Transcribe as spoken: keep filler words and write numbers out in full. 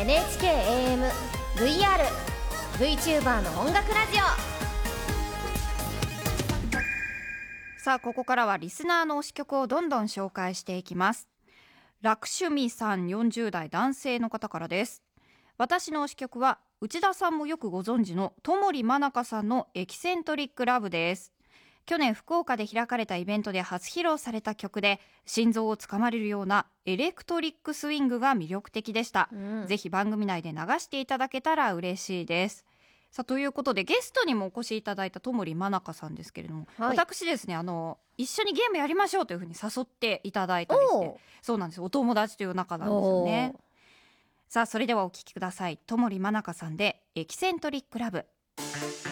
エヌエイチケー エーエム ブイアール VTuber の音楽ラジオ。さあここからはリスナーの推し曲をどんどん紹介していきます。楽趣味さん、よんじゅう代男性の方からです。私の推し曲は内田さんもよくご存知の戸森真中さんのエキセントリックラブです。去年福岡で開かれたイベントで初披露された曲で、心臓をつかまれるようなエレクトリックスイングが魅力的でした、 うん、 ぜひ番組内で流していただけたら嬉しいです。さあということでゲストにもお越しいただいた戸森真中さんですけれども、 はい、 私ですねあの一緒にゲームやりましょうというふうに誘っていただいたりして、そうなんです、お友達という仲なんですよね。さあそれではお聴きください。戸森真中さんでエキセントリックラブ。